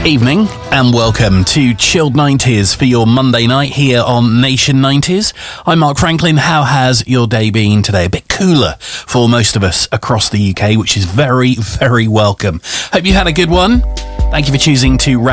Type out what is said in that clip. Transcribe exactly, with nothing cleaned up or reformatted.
Evening and welcome to Chilled nineties for your Monday night here on Nation nineties. I'm Mark Franklin. How has your day been today? A bit cooler for most of us across the U K, which is very, very welcome. Hope you had a good one. Thank you for choosing to